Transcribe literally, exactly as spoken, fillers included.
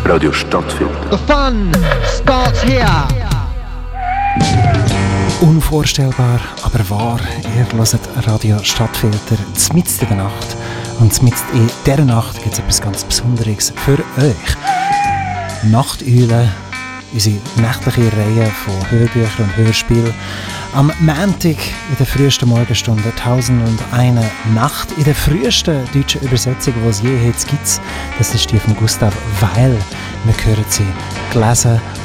Radio Stadtfilter. The fun starts here. Unvorstellbar, aber wahr. Ihr hört Radio Stadtfilter mitten in der Nacht. Und mitten in dieser Nacht gibt es etwas ganz Besonderes für euch. Nachteule, unsere nächtliche Reihe von Hörbüchern und Hörspielen. Am Montag in der frühesten Morgenstunde «Tausend und eine Nacht». In der frühesten deutschen Übersetzung, die es je jetzt gibt. Das ist die von Gustav Weil. Wir hören sie gelesen